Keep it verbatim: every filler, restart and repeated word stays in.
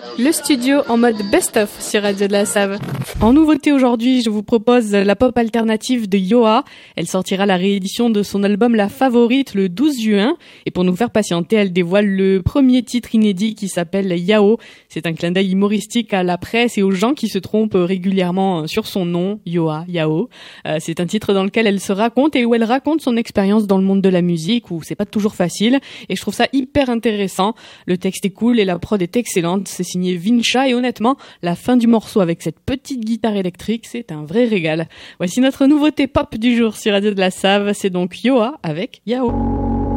Le studio en mode best-of sur Radio de la Save. En nouveauté aujourd'hui, je vous propose la pop alternative de Yoa. Elle sortira la réédition de son album La Favorite le douze juin. Et pour nous faire patienter, elle dévoile le premier titre inédit qui s'appelle Yao. C'est un clin d'œil humoristique à la presse et aux gens qui se trompent régulièrement sur son nom, Yoa, Yao. Euh, c'est un titre dans lequel elle se raconte et où elle raconte son expérience dans le monde de la musique, où c'est pas toujours facile. Et je trouve ça hyper intéressant. Le texte est cool et la prod est excellente. C'est signé Vincha et honnêtement, la fin du morceau avec cette petite guitare électrique, c'est un vrai régal. Voici notre nouveauté pop du jour sur Radio de la Save, c'est donc Yoa avec Yao.